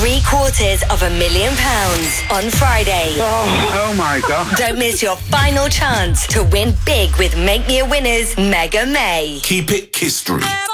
£750,000 on Friday. Oh my God. Don't miss your final chance to win big with Make Me a Winner's Mega May. Keep it Kiss Street.